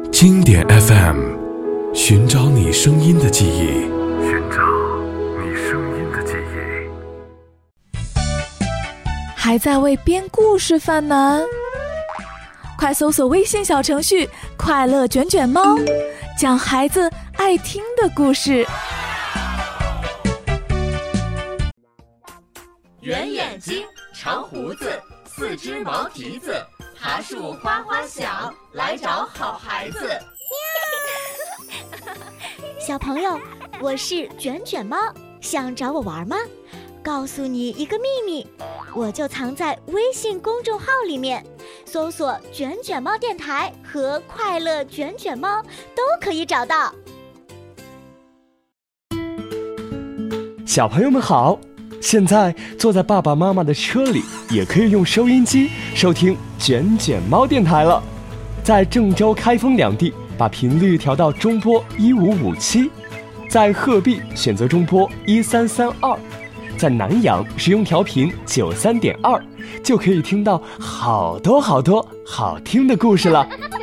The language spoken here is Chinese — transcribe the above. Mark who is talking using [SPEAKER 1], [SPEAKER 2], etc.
[SPEAKER 1] 经典 FM， 寻找你声音的记忆，寻找你声音的记忆。
[SPEAKER 2] 还在为编故事犯难？快搜索微信小程序快乐卷卷猫，讲孩子爱听的故事。
[SPEAKER 3] 圆眼睛，长胡子，四只毛蹄子，爬树花花小，来找好孩子。
[SPEAKER 4] 小朋友，我是卷卷猫，想找我玩吗？告诉你一个秘密，我就藏在微信公众号里面，搜索卷卷猫电台和快乐卷卷猫都可以找到。
[SPEAKER 5] 小朋友们好，现在坐在爸爸妈妈的车里，也可以用收音机收听卷卷猫电台了。在郑州、开封两地，把频率调到中波1557；在鹤壁选择中波1332；在南阳使用调频93.2，就可以听到好多好听的故事了。